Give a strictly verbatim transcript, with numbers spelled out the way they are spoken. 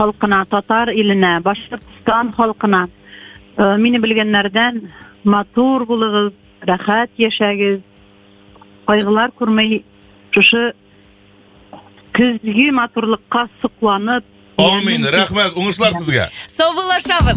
halkına, Tatar iline, Başkırtıstan halkına, e, meni bilgenlerden matur buluguz, rahat yaşagiz, kaygılar kurmay, şuşu küzgi maturlukka sıklanıp. Amin, rahmat, uңuшлар sizga. Sağ bulaşabız.